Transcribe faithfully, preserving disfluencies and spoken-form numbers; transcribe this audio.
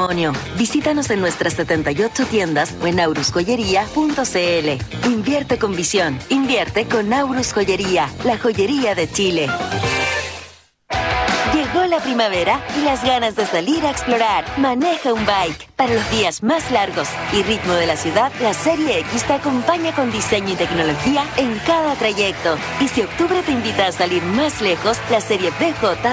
patrimonio. Visítanos en nuestras setenta y ocho tiendas o en aurus joyería punto c l. Invierte con visión. Invierte con Aurus Joyería, la joyería de Chile. Llegó la primavera y las ganas de salir a explorar. Maneja un bike. Para los días más largos y ritmo de la ciudad, la Serie X te acompaña con diseño y tecnología en cada trayecto. Y si octubre te invita a salir más lejos, la Serie B J